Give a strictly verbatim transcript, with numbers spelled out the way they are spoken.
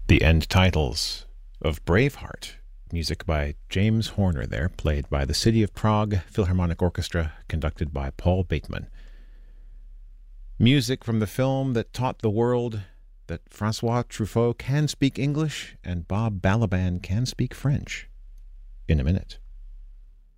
The end titles of Braveheart, music by James Horner there, played by the City of Prague Philharmonic Orchestra, conducted by Paul Bateman. Music from the film that taught the world that Francois Truffaut can speak English and Bob Balaban can speak French. In a minute.